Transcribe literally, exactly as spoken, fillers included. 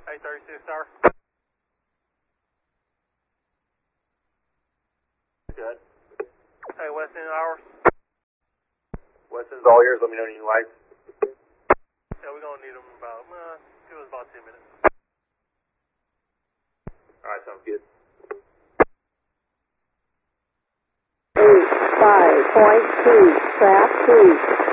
eight thirty-six, sir. Good. Hey, West End hours. Weston's all yours. Let me know when you need lights. Yeah, we're gonna need them about, uh, give us about ten minutes. Alright, sounds good. eight five point two, track two.